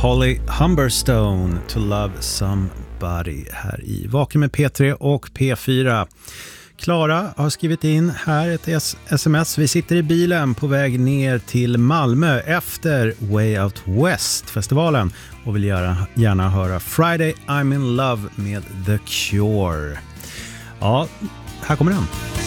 Holly Humberstone, To Love Somebody, här i Vaken med P3 och P4. Klara har skrivit in här ett sms. Vi sitter i bilen på väg ner till Malmö efter Way Out West-festivalen och vill gärna höra Friday I'm in Love med The Cure. Ja, här kommer den.